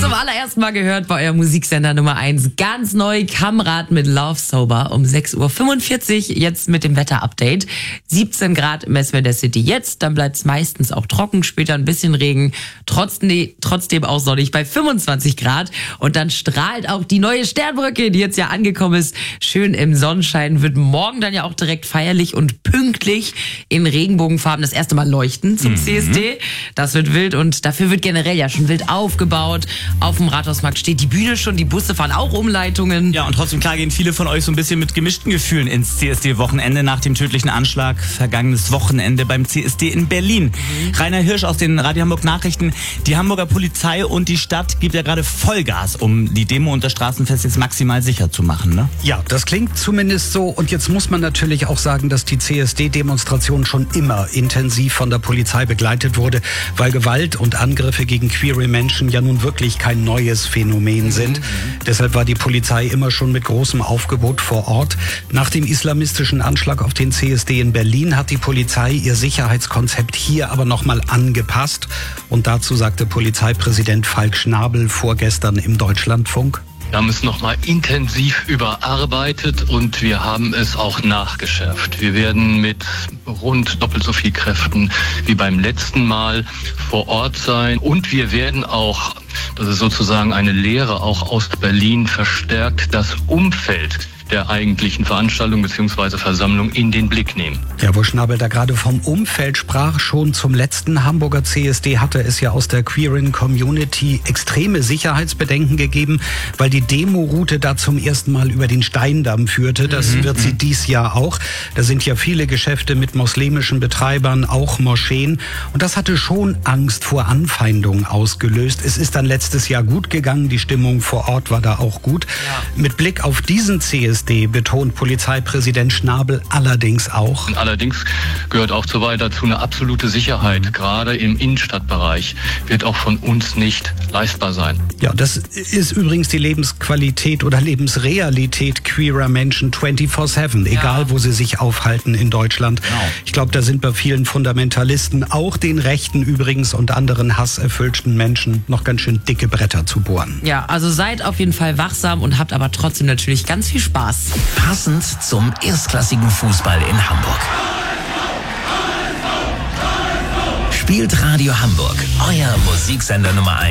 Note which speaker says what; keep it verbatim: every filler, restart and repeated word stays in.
Speaker 1: zum allerersten Mal gehört bei eurem Musiksender Nummer eins. Ganz neu, Kamrat mit Love Sober um sechs Uhr fünfundvierzig. Jetzt mit dem Wetter-Update. siebzehn Grad messen wir in der City jetzt. Dann bleibt es meistens auch trocken, später ein bisschen Regen. Trotzdem, trotzdem auch sonnig bei fünfundzwanzig Grad. Und dann strahlt auch die neue Sternbrücke, die jetzt ja angekommen ist, schön im Sonnenschein. Wird morgen dann ja auch direkt feierlich und pünktlich in Regenbogenfarben das erste Mal leuchten zum mhm. C S D. Das wird wild und dafür wird generell ja schon wild aufgebaut. Auf dem Rathausmarkt steht die Bühne schon, die Busse fahren auch Umleitungen.
Speaker 2: Ja, und trotzdem klar gehen viele von euch so ein bisschen mit gemischten Gefühlen ins C S D-Wochenende nach dem tödlichen Anschlag vergangenes Wochenende beim C S D in Berlin. Mhm. Rainer Hirsch aus den Radio Hamburg Nachrichten. Die Hamburger Polizei und die Stadt gibt ja gerade Vollgas, um die Demo und das Straßenfest jetzt maximal sicher zu machen, ne?
Speaker 3: Ja, das klingt zumindest so. Und jetzt muss man natürlich auch sagen, dass die C S D-Demonstration schon immer intensiv von der Polizei begleitet wurde, weil Gewalt und Angriffe gegen queere Menschen ja nun wirklich kein neues Phänomen sind. Mhm. Deshalb war die Polizei immer schon mit großem Aufgebot vor Ort. Nach dem islamistischen Anschlag auf den C S D in Berlin hat die Polizei ihr Sicherheitskonzept hier aber nochmal angepasst. Und dazu sagte Polizeipräsident Falk Schnabel vorgestern im Deutschlandfunk:
Speaker 4: Wir haben es nochmal intensiv überarbeitet und wir haben es auch nachgeschärft. Wir werden mit rund doppelt so viel Kräften wie beim letzten Mal vor Ort sein und wir werden auch, das ist sozusagen eine Lehre auch aus Berlin, verstärkt das Umfeld der eigentlichen Veranstaltung bzw. Versammlung in den Blick nehmen.
Speaker 3: Ja, wo Schnabel da gerade vom Umfeld sprach, schon zum letzten Hamburger C S D hatte es ja aus der queeren Community extreme Sicherheitsbedenken gegeben, weil die Demo-Route da zum ersten Mal über den Steindamm führte. Das mhm. wird sie dies Jahr auch. Da sind ja viele Geschäfte mit muslimischen Betreibern, auch Moscheen. Und das hatte schon Angst vor Anfeindungen ausgelöst. Es ist dann letztes Jahr gut gegangen. Die Stimmung vor Ort war da auch gut. Ja. Mit Blick auf diesen C S D betont Polizeipräsident Schnabel allerdings auch.
Speaker 4: Und allerdings gehört auch so weiter dazu eine absolute Sicherheit, mhm. gerade im Innenstadtbereich, wird auch von uns nicht leistbar sein.
Speaker 3: Ja, das ist übrigens die Lebensqualität oder Lebensrealität queerer Menschen vierundzwanzig sieben, egal ja. wo sie sich aufhalten in Deutschland. Genau. Ich glaube, da sind bei vielen Fundamentalisten, auch den Rechten übrigens und anderen hasserfüllten Menschen, noch ganz schön dicke Bretter zu bohren.
Speaker 1: Ja, also seid auf jeden Fall wachsam und habt aber trotzdem natürlich ganz viel Spaß.
Speaker 5: Passend zum erstklassigen Fußball in Hamburg. Spielt Radio Hamburg, euer Musiksender Nummer eins.